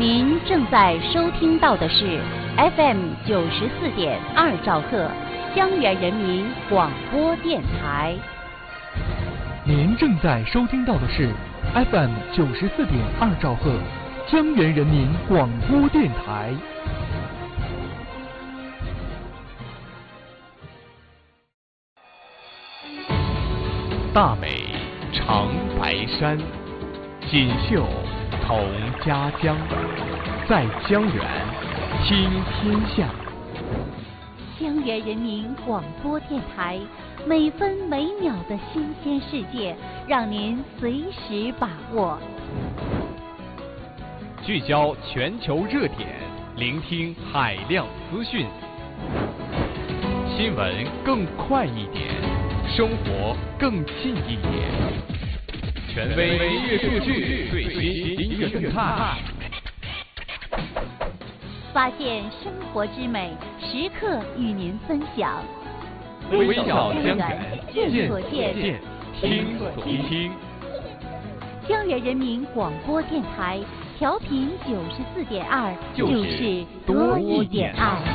您正在收听到的是 FM 94.2兆赫江源人民广播电台。 您正在收听到的是 FM 94.2兆赫江源人民广播电台。 大美长白山，锦绣同家乡，在江源听天下。 江源人民广播电台，每分每秒的新鲜世界，让您随时把握。 聚焦全球热点，聆听海量资讯，新闻更快一点，生活更近一点。权威音乐数据，最新音乐动态， 发现生活之美，时刻与您分享。 微笑江源，见所见，听所听。 江源人民广播电台，调频94.2，就是多一点爱。